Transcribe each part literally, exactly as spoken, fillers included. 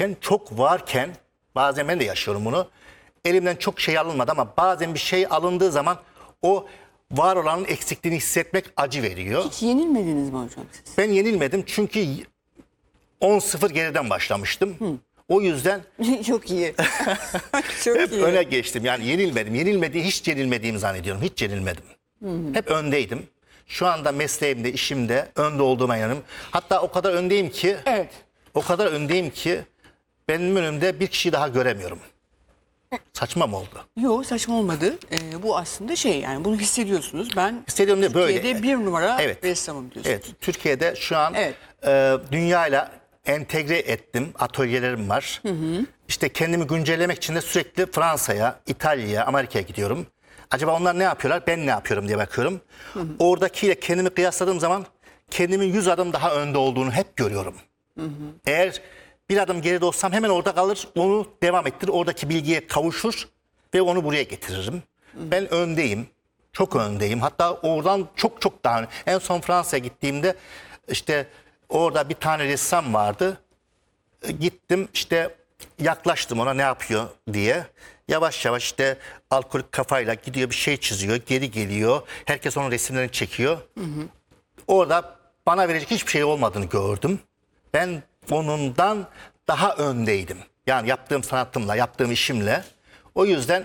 yokken, çok varken, bazen ben de yaşıyorum bunu. Elimden çok şey alınmadı ama bazen bir şey alındığı zaman o var olanın eksikliğini hissetmek acı veriyor. Hiç yenilmediniz mi hocam siz? Ben yenilmedim çünkü on sıfır geriden başlamıştım. Hı. O yüzden Çok iyi. Çok hep iyi. öne geçtim. Yani yenilmedim. Yenilmediği hiç yenilmediğimi zannediyorum. Hiç yenilmedim. Hı hı. Hep öndeydim. Şu anda mesleğimde, işimde önde olduğuma yanım. Hatta o kadar öndeyim ki, Evet. o kadar öndeyim ki benim önümde bir kişiyi daha göremiyorum. Saçma mı oldu? Yok, saçma olmadı. Ee, bu aslında şey, yani bunu hissediyorsunuz. Ben Hissediyorum diye böyle. Türkiye'de bir numara Evet. ressamım diyorsunuz. Evet. Türkiye'de şu an Evet. e, dünyayla entegre ettim. Atölyelerim var. Hı hı. İşte kendimi güncellemek için de sürekli Fransa'ya, İtalya'ya, Amerika'ya gidiyorum. Acaba onlar ne yapıyorlar, ben ne yapıyorum diye bakıyorum. Hı hı. Oradakiyle kendimi kıyasladığım zaman kendimin yüz adım daha önde olduğunu hep görüyorum. Hı hı. Eğer bir adım geride olsam hemen orada kalır, onu devam ettirir, oradaki bilgiye kavuşur ve onu buraya getiririm. Hı hı. Ben öndeyim, çok öndeyim. Hatta oradan çok çok daha önde. En son Fransa'ya gittiğimde işte orada bir tane ressam vardı. Gittim işte yaklaştım ona ne yapıyor diye. Yavaş yavaş işte alkolik kafayla gidiyor, bir şey çiziyor, geri geliyor. Herkes onun resimlerini çekiyor. Hı hı. Orada bana verecek hiçbir şey olmadığını gördüm. Ben onundan daha öndeydim. Yani yaptığım sanatımla, yaptığım işimle. O yüzden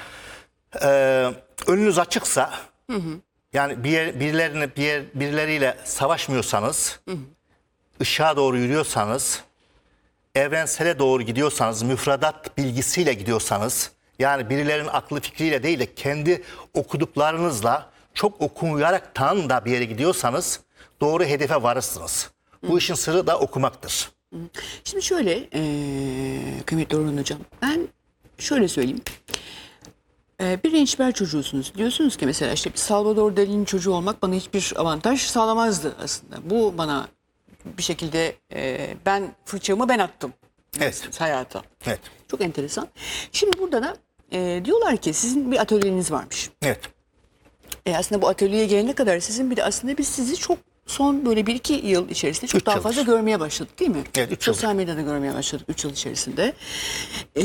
e, önünüz açıksa, hı hı. yani bir yer, birilerine, bir yer, birileriyle savaşmıyorsanız, hı hı. ışığa doğru yürüyorsanız, evrensele doğru gidiyorsanız, müfredat bilgisiyle gidiyorsanız, yani birilerinin aklı fikriyle değil de kendi okuduklarınızla çok okuyaraktan da bir yere gidiyorsanız doğru hedefe varırsınız. Bu Hı. işin sırrı da okumaktır. Şimdi şöyle e, kıymetli Orhan Hocam, ben şöyle söyleyeyim. E, bir rençber çocuğusunuz. Diyorsunuz ki mesela işte bir Salvador Dali'nin çocuğu olmak bana hiçbir avantaj sağlamazdı aslında. Bu bana bir şekilde e, ben fırçamı ben attım. Evet. Hayata. Evet. Çok enteresan. Şimdi burada da e, diyorlar ki sizin bir atölyeniz varmış. Evet. E, aslında bu atölyeye gelene kadar sizin bir de aslında biz sizi çok son böyle bir iki yıl içerisinde çok Üç daha yıldır. fazla görmeye başladık değil mi? Evet, üç Sosyal yıldır. medyada görmeye başladık üç yıl içerisinde. E,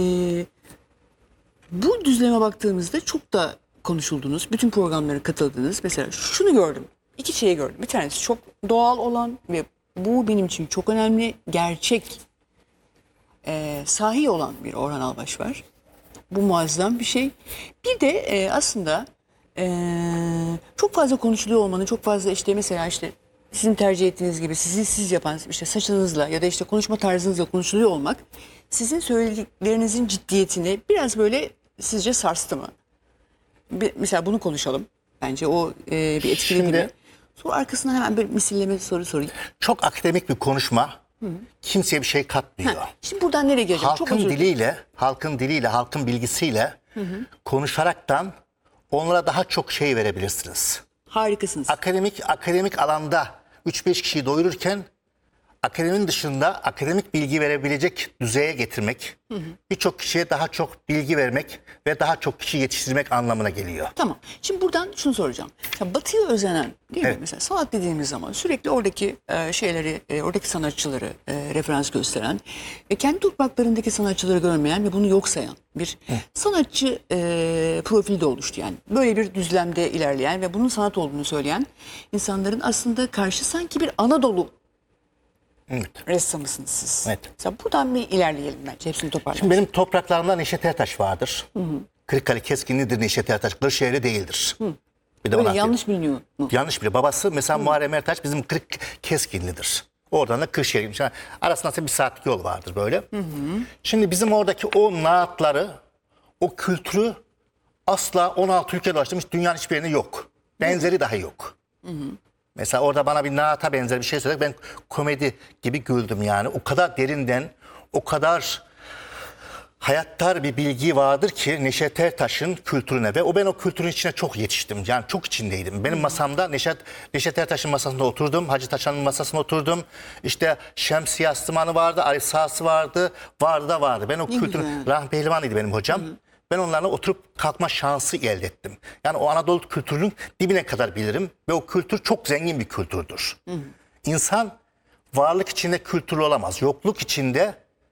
bu düzleme baktığımızda çok da konuşuldunuz. Bütün programlara katıldınız. Mesela şunu gördüm. İki şeyi gördüm. Bir tanesi çok doğal olan ve bu benim için çok önemli, gerçek, e, sahi olan bir Orhan Albaş var. Bu muazzam bir şey. Bir de e, aslında e, çok fazla konuşuluyor olmanın, çok fazla işte mesela işte sizin tercih ettiğiniz gibi sizi siz yapan işte saçınızla ya da işte konuşma tarzınızla konuşuluyor olmak sizin söylediklerinizin ciddiyetini biraz böyle sizce sarstı mı? Bir, mesela bunu konuşalım. Bence o e, bir etkili Şimdi- gibi. Sonra arkasından hemen bir misilleme soru sorayım. Çok akademik bir konuşma kimseye bir şey katmıyor. Ha, şimdi buradan nereye geleceğim? Çok Halkın özür dilerim. diliyle, halkın diliyle, halkın bilgisiyle konuşaraktan onlara daha çok şey verebilirsiniz. Harikasınız. Akademik akademik alanda üç beş kişiyi doyururken akademinin dışında akademik bilgi verebilecek düzeye getirmek, birçok kişiye daha çok bilgi vermek ve daha çok kişi yetiştirmek anlamına geliyor. Tamam. Şimdi buradan şunu soracağım. Ya Batı'ya özenen değil mi? Evet. Mesela sanat dediğimiz zaman sürekli oradaki e, şeyleri, e, oradaki sanatçıları e, referans gösteren ve kendi topraklarındaki sanatçıları görmeyen ve bunu yok sayan bir sanatçı e, profili de oluştu. Yani böyle bir düzlemde ilerleyen ve bunun sanat olduğunu söyleyen insanların aslında karşı sanki bir Anadolu Evet. ressamısınız siz. Evet. Mesela buradan bir ilerleyelim bence. Hepsini toparlayalım. Şimdi benim topraklarımda Neşet Ertaş vardır. Hı hı. Kırıkkale Keskinli'dir Neşet Ertaş. Kırşehirli değildir. Hı. Bir de Böyle ona yanlış biliniyor mu? yanlış bile. Babası mesela Muharrem Ertaş bizim Kırık Keskinli'dir. Oradan da Kırşehir'miş. Yani arasında bir saatlik yol vardır böyle. Hı hı. Şimdi bizim oradaki o naatları, o kültürü asla on altı ülkede ulaştırmış. Dünyanın hiçbir yerinde yok. Benzeri dahi yok. Hı hı. Mesela orada bana bir naata benzer bir şey söyledi. Ben komedi gibi güldüm yani. O kadar derinden, o kadar hayattar bir bilgi vardır ki Neşet Ertaş'ın kültürüne ve o ben o kültürün içine çok yetiştim. Yani çok içindeydim. Benim masamda Neşet Neşet Ertaş'ın masasında oturdum. Hacı Taşan'ın masasında oturdum. İşte Şemsiye Aslıman'ı vardı, Ali Sağsı vardı. Vardı da vardı. Ben o Ne kültürün güzel. Rahmi Pehlivan'ıydı benim hocam. Hı hı. Ben onlarla oturup kalkma şansı elde ettim. Yani o Anadolu kültürünün dibine kadar bilirim ve o kültür çok zengin bir kültürdür. Hı hı. İnsan varlık içinde kültürlü olamaz. Yokluk içinde